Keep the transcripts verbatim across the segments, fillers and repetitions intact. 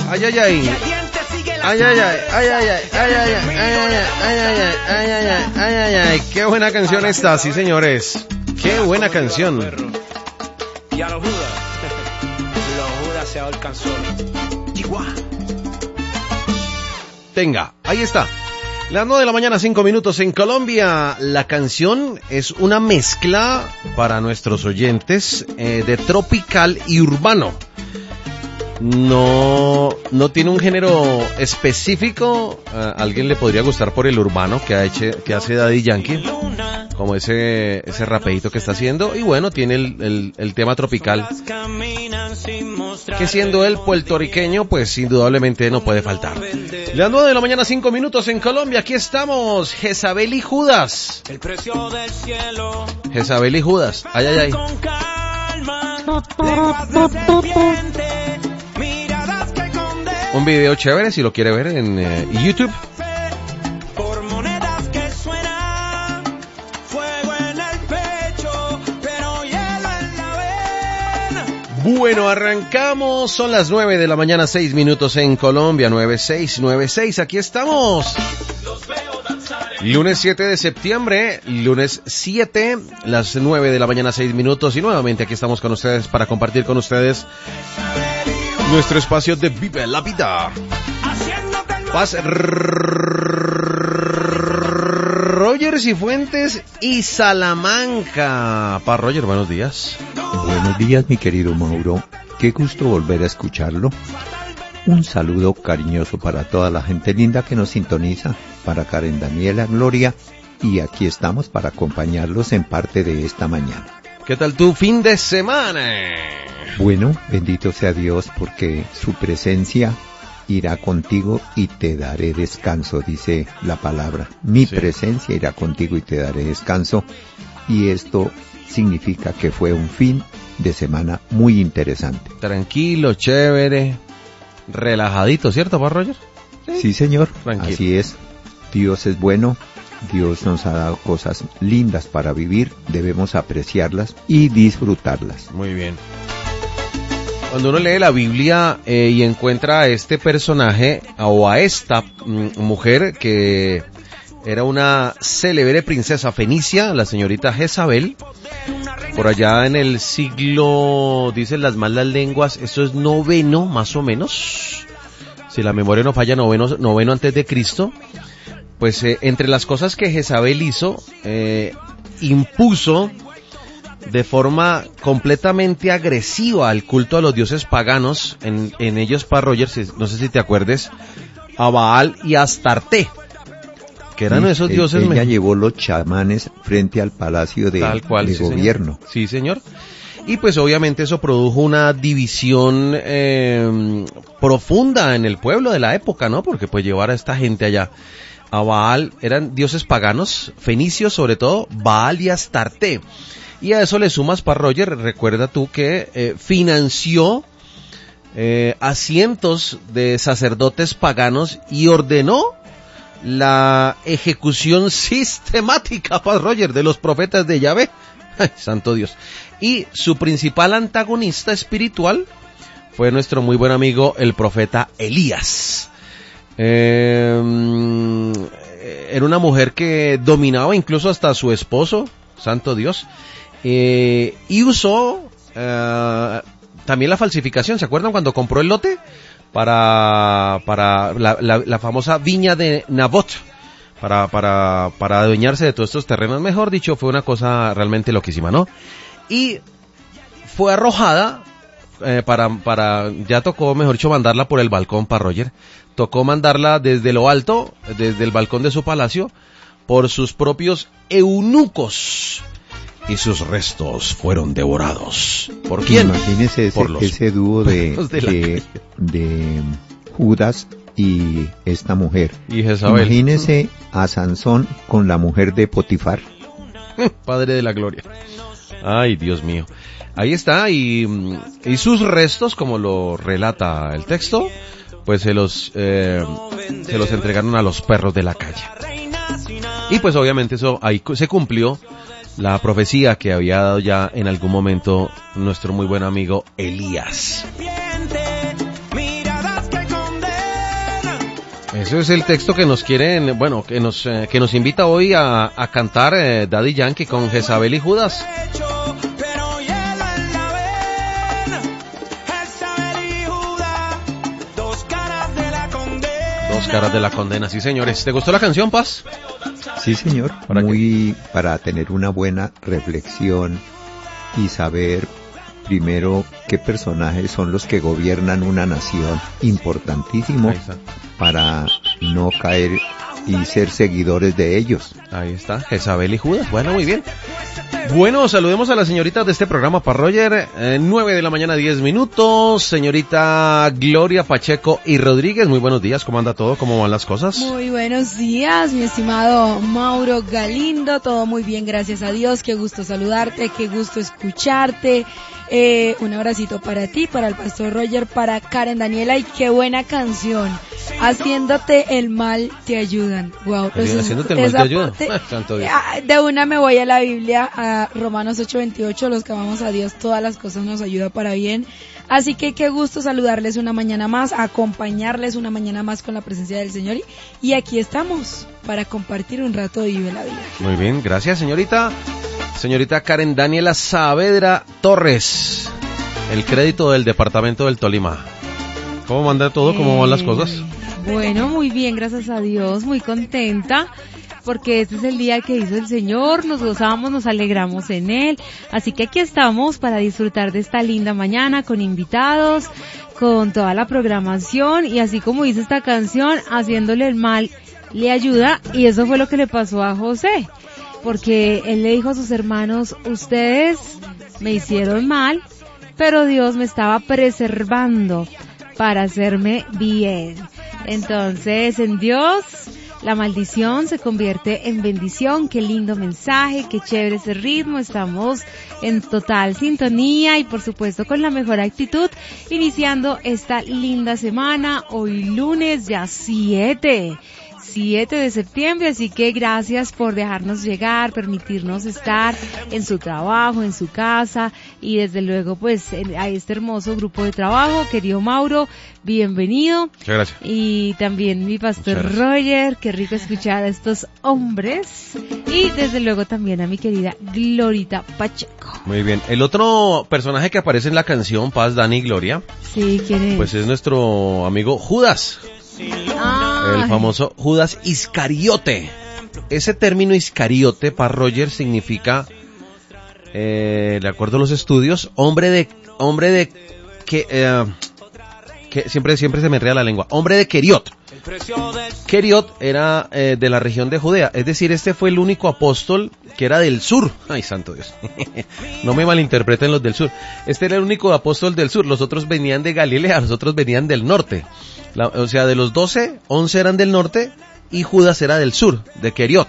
Ay, ay, ay. Ay, ay, ay, ay, ay, ay, ay, ay, ay, ay, ay, ay, ay, ay, ay, ay, ay, qué buena canción esta, sí señores. Qué buena canción. Y a los Judas, los Judas se alcanzó. Chihuahua. Tenga, ahí está. Las nueve de la mañana, cinco minutos en Colombia. La canción es una mezcla para nuestros oyentes eh, de tropical y urbano. No, no tiene un género específico. A alguien le podría gustar por el urbano que ha hecho, que hace Daddy Yankee, como ese, ese rapeíto que está haciendo. Y bueno, tiene el, el, el tema tropical, que siendo él puertorriqueño, pues indudablemente no puede faltar. Las nueve de la mañana, cinco minutos en Colombia. Aquí estamos, Jezabel y Judas. Jezabel y Judas. Ay, ay, ay. Un video chévere si lo quiere ver en eh, YouTube. Por monedas que suenan, fuego en el pecho, pero hielo en la vena. Bueno, arrancamos. Son las nueve de la mañana, seis minutos en Colombia. nueve seis nueve seis. Aquí estamos. Lunes siete de septiembre, lunes siete, las nueve de la mañana, seis minutos. Y nuevamente aquí estamos con ustedes para compartir con ustedes nuestro espacio de Vive la Vida. Paz Roger Cifuentes y Salamanca. Paz Roger, buenos días. Buenos días, mi querido Mauro. Qué gusto volver a escucharlo. Un saludo cariñoso para toda la gente linda que nos sintoniza, para Karen Daniela, Gloria, y aquí estamos para acompañarlos en parte de esta mañana. ¿Qué tal tu fin de semana? Bueno, bendito sea Dios, porque su presencia irá contigo y te daré descanso, dice la palabra. Mi sí. presencia irá contigo y te daré descanso, y esto significa que fue un fin de semana muy interesante. Tranquilo, chévere, relajadito, ¿cierto, Paz Roger? Sí, sí señor, tranquilo. Así es. Dios es bueno. Dios nos ha dado cosas lindas para vivir, debemos apreciarlas y disfrutarlas. Muy bien. Cuando uno lee la Biblia eh, y encuentra a este personaje o a esta mm, mujer que era una célebre princesa fenicia, la señorita Jezabel, por allá en el siglo, dicen las malas lenguas, eso es noveno más o menos, si la memoria no falla, noveno, noveno antes de Cristo. Pues eh, entre las cosas que Jezabel hizo, eh, impuso de forma completamente agresiva al culto a los dioses paganos, en, en ellos, Paz Roger, si, no sé si te acuerdes, a Baal y a Astarte, que eran sí, esos dioses. Ella me... llevó los chamanes frente al palacio de, Tal cual, de sí, gobierno. Señor. Sí, señor. Y pues obviamente eso produjo una división eh, profunda en el pueblo de la época, ¿no? Porque pues llevar a esta gente allá a Baal, eran dioses paganos, fenicios sobre todo, Baal y Astarte. Y a eso le sumas, Paz Roger, recuerda tú que eh, financió eh, a cientos de sacerdotes paganos y ordenó la ejecución sistemática, Paz Roger, de los profetas de Yahvé. Ay, santo Dios. Y su principal antagonista espiritual fue nuestro muy buen amigo, el profeta Elías. Eh, era una mujer que dominaba incluso hasta a su esposo, santo Dios, eh, y usó eh, también la falsificación. ¿Se acuerdan cuando compró el lote para para la, la, la famosa viña de Nabot, para para para adueñarse de todos estos terrenos? Mejor dicho, fue una cosa realmente loquísima, ¿no? Y fue arrojada eh, para para ya tocó, mejor dicho, mandarla por el balcón, para Roger. Tocó mandarla desde lo alto, desde el balcón de su palacio, por sus propios eunucos. Y sus restos fueron devorados. ¿Por quién? Imagínese ese, por los, ese dúo de, de, de, de Judas y esta mujer. Y Jezabel. Imagínese a Sansón con la mujer de Potifar. Padre de la gloria. Ay, Dios mío. Ahí está, y, y sus restos, como lo relata el texto, pues se los eh, se los entregaron a los perros de la calle. Y pues obviamente eso ahí se cumplió la profecía que había dado ya en algún momento nuestro muy buen amigo Elías. Ese es el texto que nos quieren, bueno, que nos eh, que nos invita hoy a, a cantar eh, Daddy Yankee con Jezabel y Judas. Dos caras de la condena, sí señores. ¿Te gustó la canción, Paz? Sí señor, ¿Para muy qué? Para tener una buena reflexión y saber primero qué personajes son los que gobiernan una nación, importantísimo para no caer y ser seguidores de ellos. Ahí está, Jezabel y Judas. Bueno, muy bien. Bueno, saludemos a las señoritas de este programa, Pa Roger, eh, nueve de la mañana, diez minutos, señorita Gloria Pacheco y Rodríguez, muy buenos días, ¿cómo anda todo? ¿Cómo van las cosas? Muy buenos días, mi estimado Mauro Galindo, todo muy bien, gracias a Dios, qué gusto saludarte, qué gusto escucharte, eh, un abracito para ti, para el pastor Roger, para Karen Daniela, y qué buena canción, haciéndote el mal te ayudan, wow. Haciéndote el mal te ayudan, ah, santo Dios. De una me voy a la Biblia, a Romanos ocho veintiocho, los que amamos a Dios, todas las cosas nos ayudan para bien. Así que qué gusto saludarles una mañana más, acompañarles una mañana más con la presencia del Señor. Y, y aquí estamos para compartir un rato de Vive la Vida. Muy bien, gracias señorita. Señorita Karen Daniela Saavedra Torres, el crédito del departamento del Tolima. ¿Cómo manda todo? ¿Cómo van las cosas? Bueno, muy bien, gracias a Dios, muy contenta, porque este es el día que hizo el Señor, nos gozamos, nos alegramos en Él, así que aquí estamos para disfrutar de esta linda mañana con invitados, con toda la programación, y así como dice esta canción, haciéndole el mal le ayuda, y eso fue lo que le pasó a José, porque él le dijo a sus hermanos, ustedes me hicieron mal, pero Dios me estaba preservando para hacerme bien. Entonces, en Dios, la maldición se convierte en bendición. Qué lindo mensaje, qué chévere ese ritmo. Estamos en total sintonía y, por supuesto, con la mejor actitud, iniciando esta linda semana. Hoy lunes, ya siete. siete de septiembre, así que gracias por dejarnos llegar, permitirnos estar en su trabajo, en su casa y desde luego pues a este hermoso grupo de trabajo. Querido Mauro, bienvenido. Muchas gracias. Y también mi pastor Roger, qué rico escuchar a estos hombres y desde luego también a mi querida Glorita Pacheco. Muy bien, el otro personaje que aparece en la canción, Paz, Dani y Gloria. Sí, ¿quién es? Pues es nuestro amigo Judas. Ah. El famoso Judas Iscariote. Ese término Iscariote, para Roger, significa, eh, de acuerdo a los estudios, hombre de, hombre de, que, eh, que siempre, siempre se me enreda la lengua, hombre de Keriot. Keriot era eh, de la región de Judea, es decir, este fue el único apóstol que era del sur. Ay, santo Dios. No me malinterpreten los del sur. Este era el único apóstol del sur, los otros venían de Galilea, los otros venían del norte. La, o sea, de los doce, once eran del norte y Judas era del sur, de Keriot.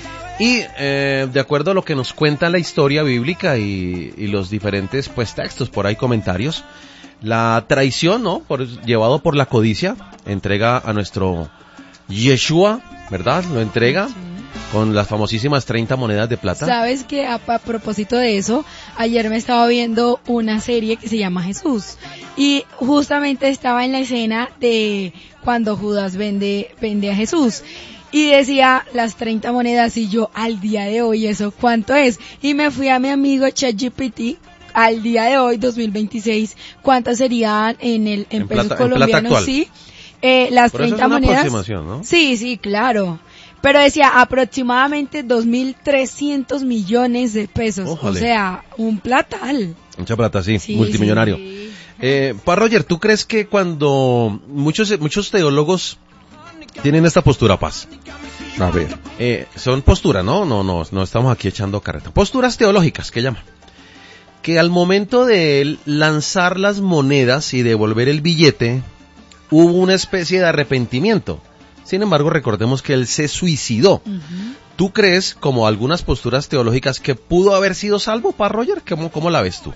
Y eh, de acuerdo a lo que nos cuenta la historia bíblica y, y los diferentes pues textos, por ahí comentarios, la traición, ¿no? Por, llevado por la codicia, entrega a nuestro Yeshua, ¿verdad? Lo entrega. Sí. Con las famosísimas treinta monedas de plata. Sabes que a, a propósito de eso, ayer me estaba viendo una serie que se llama Jesús y justamente estaba en la escena de cuando Judas vende, vende a Jesús y decía las treinta monedas y yo al día de hoy eso ¿cuánto es? Y me fui a mi amigo ChatGPT al día de hoy dos mil veintiséis ¿cuántas serían en el en, en pesos plata, colombianos? En sí, eh, las Pero treinta eso es una monedas. aproximación, ¿no? Sí, sí, claro. Pero decía aproximadamente dos mil trescientos millones de pesos. Ójale. O sea, un platal. Mucha plata, sí, sí multimillonario. Sí. Eh, Pa Roger, ¿tú crees que cuando muchos muchos teólogos tienen esta postura, Paz? A ver. Eh, son posturas, ¿no? No, no, no estamos aquí echando carreta. Posturas teológicas, que llaman. Que al momento de lanzar las monedas y devolver el billete, hubo una especie de arrepentimiento. Sin embargo, recordemos que él se suicidó. Uh-huh. ¿Tú crees, como algunas posturas teológicas, que pudo haber sido salvo, Pa Roger? ¿Cómo, cómo la ves tú?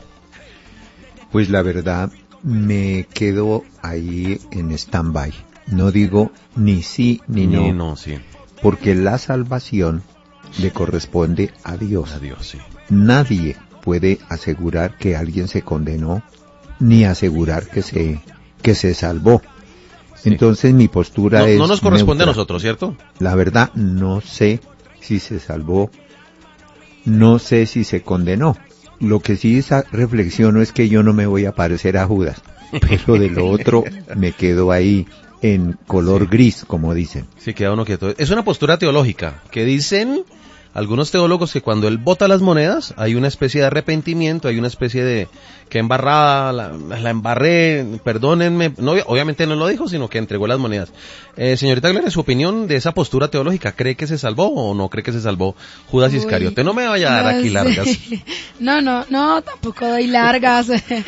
Pues la verdad, me quedo ahí en stand-by. No digo ni sí ni no. Ni no, sí. Porque la salvación le corresponde a Dios. A Dios, sí. Nadie puede asegurar que alguien se condenó, ni asegurar que se, que se salvó. Sí. Entonces mi postura No, es no nos corresponde neutra. a nosotros, ¿cierto? La verdad, no sé si se salvó, no sé si se condenó. Lo que sí esa reflexiono es que yo no me voy a parecer a Judas, pero de lo otro me quedo ahí en color Sí. gris, como dicen. Sí, queda uno quieto. Es una postura teológica que dicen algunos teólogos que cuando él bota las monedas hay una especie de arrepentimiento, hay una especie de que embarrada, la, la embarré, perdónenme. No, obviamente no lo dijo, sino que entregó las monedas. Eh, señorita Gloria, su opinión de esa postura teológica, ¿cree que se salvó o no cree que se salvó Judas Uy, Iscariote? No me vaya a dar no aquí sé. largas. No, no, no, tampoco doy largas.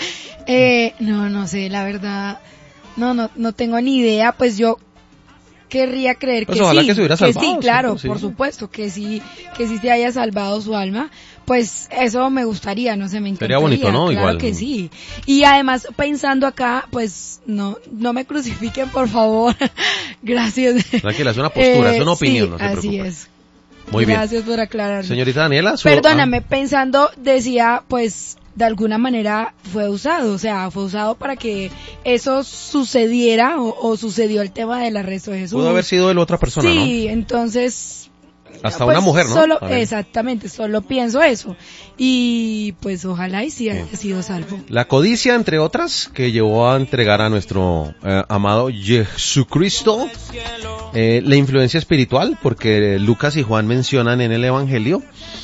eh, no, no sé, la verdad, no, no, no tengo ni idea. Pues yo querría creer Pues que ojalá sí, que se hubiera salvado, sí, claro, ¿cierto? Sí. por supuesto, que sí, que sí se haya salvado su alma. Pues eso me gustaría, no sé, me encantaría. Sería bonito, ¿no? Claro Igual. que sí. Y además, pensando acá, pues no, no me crucifiquen, por favor. Gracias. Tranquila, es una postura, Eh, es una opinión, sí, no se así preocupe. es. Muy bien. Gracias por aclarar. Señorita Daniela, su- Perdóname, ah, pensando, decía, pues, de alguna manera fue usado, o sea, fue usado para que eso sucediera o, o sucedió el tema del arresto de Jesús. pudo haber sido de la otra persona, Sí, entonces... Hasta pues, una mujer, ¿no? Solo, También. exactamente, solo pienso eso. Y pues ojalá y sí haya Bien. sido salvo. ¿no? La codicia, entre otras, que llevó a entregar a nuestro eh, amado Jesucristo. Eh, la influencia espiritual, porque Lucas y Juan mencionan en el Evangelio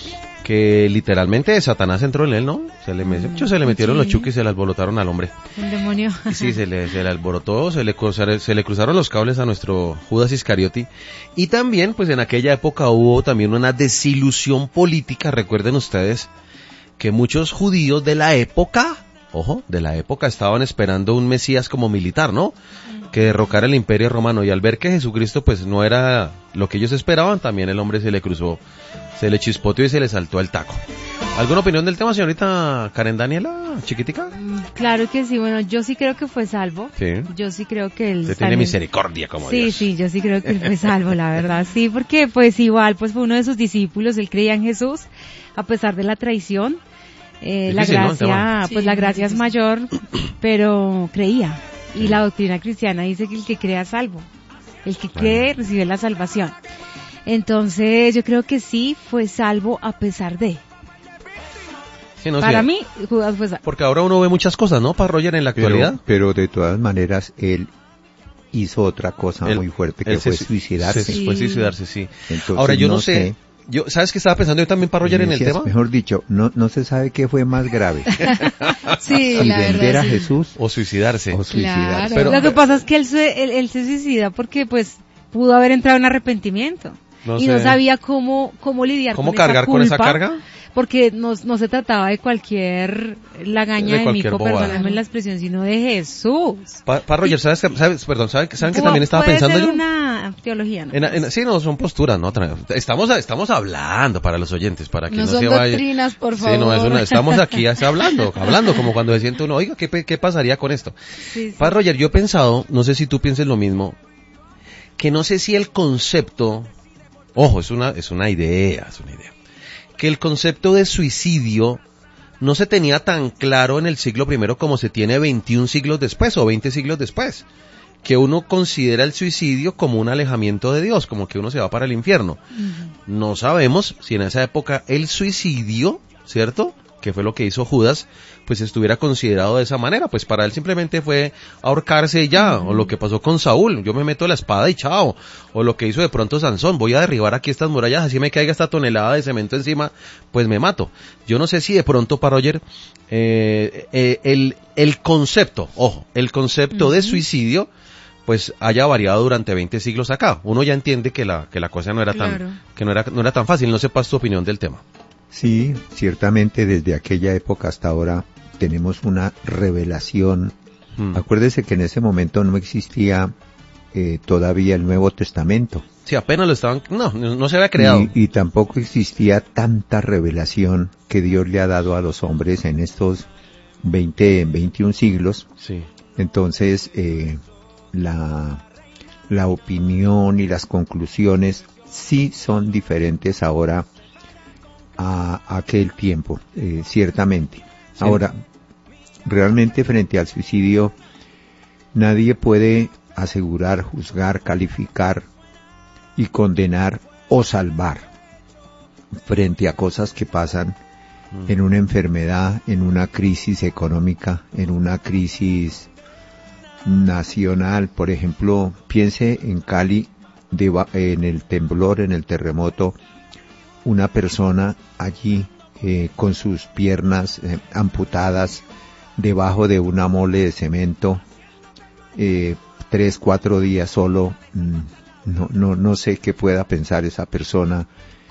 que literalmente Satanás entró en él, ¿no? Se le, met- se le metieron sí. los chuques y se le alborotaron al hombre. El demonio. Y sí, se le, se le alborotó, se le, cruzaron, se le cruzaron los cables a nuestro Judas Iscariote. Y también, pues en aquella época hubo también una desilusión política. Recuerden ustedes que muchos judíos de la época, ojo, de la época estaban esperando un Mesías como militar, ¿no? Que derrocara el imperio romano. Y al ver que Jesucristo pues no era lo que ellos esperaban, también el hombre se le cruzó, se le chispoteó y se le saltó el taco. ¿Alguna opinión del tema, señorita Karen Daniela, chiquitica? Claro que sí, bueno, yo sí creo que fue salvo. Sí. Yo sí creo que él... Usted está tiene en- misericordia como Sí, Dios. sí, yo sí creo que él fue salvo, la verdad, sí, porque pues igual, pues fue uno de sus discípulos, él creía en Jesús, a pesar de la traición, eh, la Difícil, ¿no? el gracia, tema. pues Sí, la muy gracia es difícil. mayor, pero creía, y la doctrina cristiana dice que el que crea es salvo, el que cree recibe la salvación, entonces yo creo que sí fue salvo a pesar de, Sí, no, para sí. mí, Judas fue salvo. Porque ahora uno ve muchas cosas, ¿no? Para Roger en la actualidad. Pero, pero de todas maneras, él hizo otra cosa Él- muy fuerte, que él se fue su- suicidarse. se- Sí. Fue suicidarse, sí. Entonces, Ahora yo no, no sé, sé. yo, ¿sabes qué estaba pensando yo también para Roger en el Iglesias, tema? Mejor dicho, no, no se sabe qué fue más grave, Sí, si la vender verdad, a sí. Jesús O suicidarse. o suicidarse. Pero- Lo que pasa es que él se, él, él se suicida porque pues pudo haber entrado en arrepentimiento No y no sé. sabía cómo, cómo lidiar ¿Cómo con cargar esa con esa culpa, carga? porque no, no se trataba de cualquier lagaña De de, cualquier mico, bobada. perdóname la expresión, sino de Jesús. Para Roger, ¿sabes? que- ¿sabes? Perdón, ¿saben, que- ¿saben que Pu- también estaba puede pensando ser yo? una teología, ¿no? En- en- sí, no, son posturas, ¿no? Tra- Estamos, estamos hablando para los oyentes, para que No no, son se vaya. doctrinas, por Sí, no, es favor. una, estamos aquí así hablando, hablando como cuando se siente uno, oiga, ¿qué, pe- qué pasaría con esto? Sí, sí. Para Roger, yo he pensado, no sé si tú pienses lo mismo, que no sé si el concepto, ojo, es una, es una idea, es una idea, que el concepto de suicidio no se tenía tan claro en el siglo primero como se tiene veintiún siglos después o veinte siglos después, que uno considera el suicidio como un alejamiento de Dios, como que uno se va para el infierno. No sabemos si en esa época el suicidio, ¿cierto?, que fue lo que hizo Judas, pues estuviera considerado de esa manera, pues para él simplemente fue ahorcarse y ya, o lo que pasó con Saúl, yo me meto la espada y chao, o lo que hizo de pronto Sansón, voy a derribar aquí estas murallas, así me caiga esta tonelada de cemento encima, pues me mato. Yo no sé si de pronto para Roger, eh, eh, el, el concepto, ojo, el concepto de suicidio, pues haya variado durante veinte siglos acá. Uno ya entiende que la, que la cosa no era Claro. tan, que no era, no era tan fácil, no sepas tu opinión del tema. Sí, ciertamente desde aquella época hasta ahora tenemos una revelación. Mm. Acuérdese que en ese momento no existía eh, todavía el Nuevo Testamento. Sí, apenas lo estaban, no, no se había creado. Y, y tampoco existía tanta revelación que Dios le ha dado a los hombres en estos veinte, veintiún siglos. Sí. Entonces, eh, la, la opinión y las conclusiones sí son diferentes ahora a, a aquel tiempo, eh, ciertamente. Sí. Ahora, realmente frente al suicidio, nadie puede asegurar, juzgar, calificar y condenar o salvar frente a cosas que pasan en una enfermedad, en una crisis económica, en una crisis nacional. Por ejemplo, piense en Cali, deba, en el temblor, en el terremoto, una persona allí eh, con sus piernas eh, amputadas debajo de una mole de cemento, eh, tres, cuatro días solo, mmm, no, no, no sé qué pueda pensar esa persona,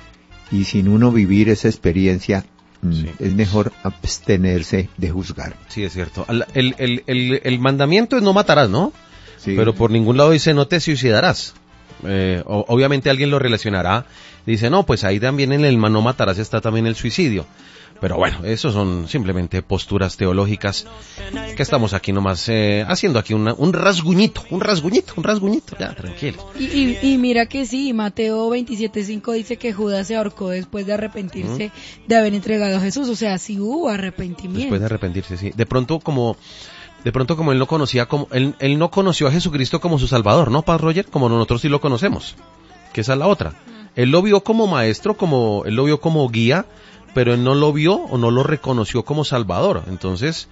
y sin uno vivir esa experiencia, sí. Es mejor abstenerse de juzgar. Sí, es cierto. El, el, el, el mandamiento es no matarás, ¿no? Sí. Pero por ningún lado dice no te suicidarás. Eh, o, obviamente alguien lo relacionará, dice no, pues ahí también en el no matarás está también el suicidio. Pero bueno, eso son simplemente posturas teológicas que estamos aquí nomás eh, haciendo aquí una, un rasguñito, un rasguñito, un rasguñito, ya, tranquilo. Y, y, y mira que sí, Mateo veintisiete cinco dice que Judas se ahorcó después de arrepentirse ¿Mm? de haber entregado a Jesús, o sea, sí hubo arrepentimiento. Después de arrepentirse, sí. De pronto como, de pronto como él no conocía, como él, él no conoció a Jesucristo como su Salvador, ¿no, Paz Roger? Como nosotros sí lo conocemos, que esa es la otra. Él lo vio como maestro, como, él lo vio como guía, pero él no lo vio o no lo reconoció como Salvador. Entonces,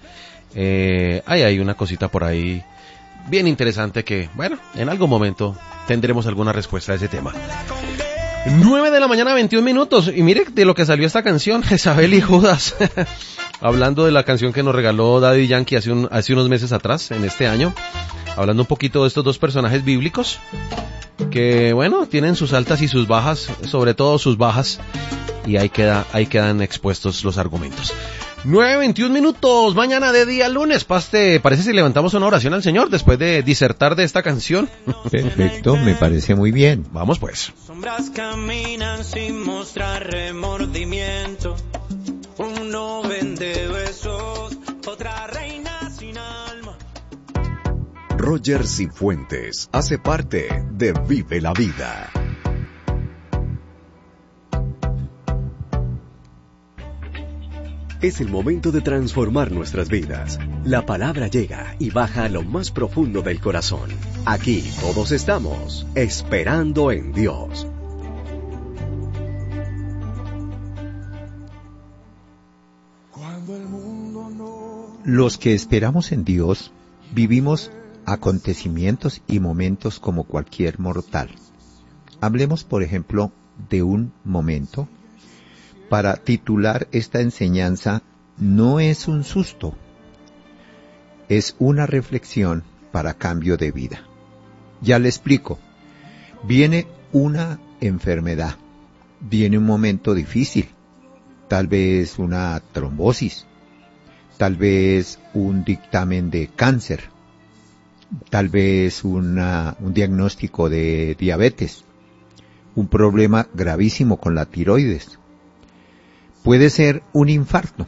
eh, ahí hay una cosita por ahí bien interesante que, bueno, en algún momento tendremos alguna respuesta a ese tema. nueve de la mañana, veintiún minutos, y mire de lo que salió esta canción, Jezabel y Judas. Hablando de la canción que nos regaló Daddy Yankee hace, un, hace unos meses atrás, en este año, hablando un poquito de estos dos personajes bíblicos, que, bueno, tienen sus altas y sus bajas, sobre todo sus bajas, y ahí queda, ahí quedan expuestos los argumentos. nueve veintiún minutos, mañana de día lunes. Paste, parece si levantamos una oración al Señor después de disertar de esta canción. Perfecto, me parece muy bien. Vamos pues. Sombras caminan sin mostrar remordimiento. Uno vende besos, otra reina sin alma. Roger Cifuentes hace parte de Vive la Vida. Es el momento de transformar nuestras vidas. La palabra llega y baja a lo más profundo del corazón. Aquí todos estamos esperando en Dios. Los que esperamos en Dios vivimos acontecimientos y momentos como cualquier mortal. Hablemos, por ejemplo, de un momento. Para titular esta enseñanza, no es un susto, es una reflexión para cambio de vida. Ya le explico. Viene una enfermedad, viene un momento difícil, tal vez una trombosis, tal vez un dictamen de cáncer, tal vez una, un diagnóstico de diabetes, un problema gravísimo con la tiroides. Puede ser un infarto.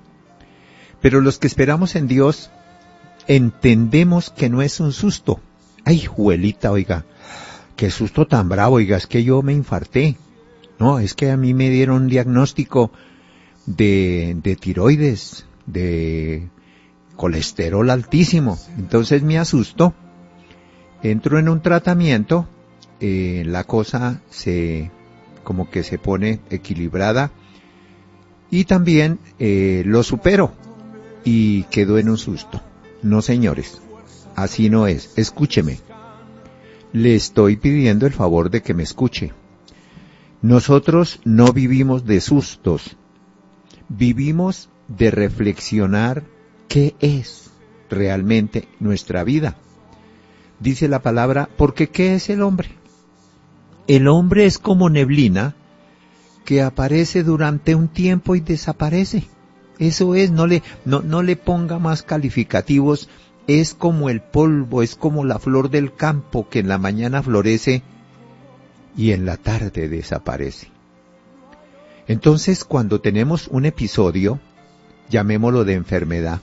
Pero los que esperamos en Dios entendemos que no es un susto. Ay, juelita, oiga, qué susto tan bravo, oiga, es que yo me infarté. No, es que a mí me dieron un diagnóstico de, de tiroides, de colesterol altísimo. Entonces me asustó. Entro en un tratamiento, eh, la cosa se, como que se pone equilibrada. Y también eh, lo supero y quedo en un susto. No, señores, así no es. Escúcheme. Le estoy pidiendo el favor de que me escuche. Nosotros no vivimos de sustos. Vivimos de reflexionar qué es realmente nuestra vida. Dice la palabra, porque ¿qué es el hombre? El hombre es como neblina que aparece durante un tiempo y desaparece. Eso es, no le, no, no le ponga más calificativos, es como el polvo, es como la flor del campo que en la mañana florece y en la tarde desaparece. Entonces, cuando tenemos un episodio, llamémoslo de enfermedad,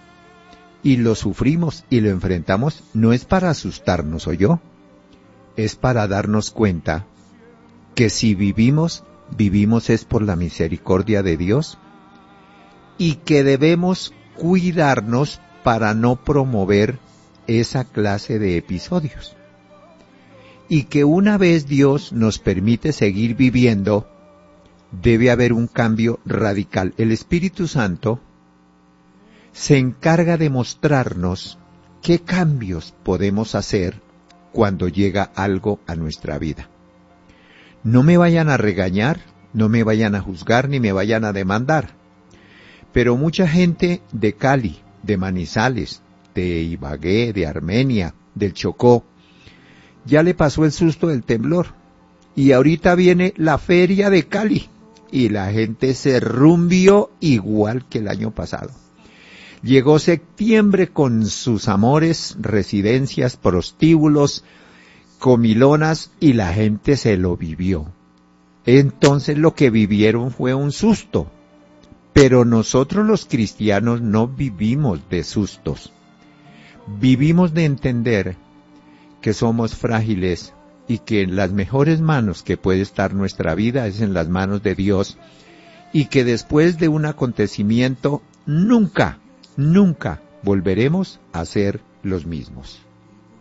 y lo sufrimos y lo enfrentamos, no es para asustarnos, ¿oyó? Es para darnos cuenta que si vivimos, vivimos es por la misericordia de Dios y que debemos cuidarnos para no promover esa clase de episodios. Y que una vez Dios nos permite seguir viviendo, debe haber un cambio radical. El Espíritu Santo se encarga de mostrarnos qué cambios podemos hacer cuando llega algo a nuestra vida. No me vayan a regañar, no me vayan a juzgar, ni me vayan a demandar. Pero mucha gente de Cali, de Manizales, de Ibagué, de Armenia, del Chocó, ya le pasó el susto del temblor. Y ahorita viene la feria de Cali, y la gente se rumbió igual que el año pasado. Llegó septiembre con sus amores, residencias, prostíbulos, comilonas, y la gente se lo vivió. Entonces lo que vivieron fue un susto. Pero nosotros los cristianos no vivimos de sustos. Vivimos de entender que somos frágiles y que en las mejores manos que puede estar nuestra vida es en las manos de Dios, y que después de un acontecimiento nunca, nunca volveremos a ser los mismos.